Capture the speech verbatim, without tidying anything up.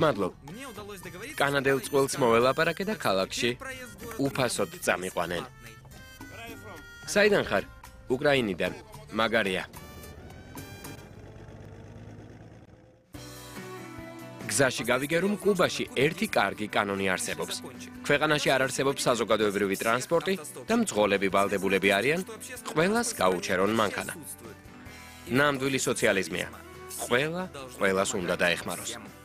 მადლობ. კანადელ წყვილს მოველაპარაკე და ქალაქში უფასოდ წამიყვანენ. საიდან ხარ? უკრაინიდან. მაგარია. გზაში გავიგე, რომ კუბაში ერთი კარგი კანონი არსებობს. ქვეყანაში არ არსებობს საზოგადოებრივი ტრანსპორტი და მძღოლები ვალდებულები არიან ყველას გაუჩერონ მანქანა. ნამდვილი სოციალიზმია. ყველა ყველას უნდა დაეხმაროს.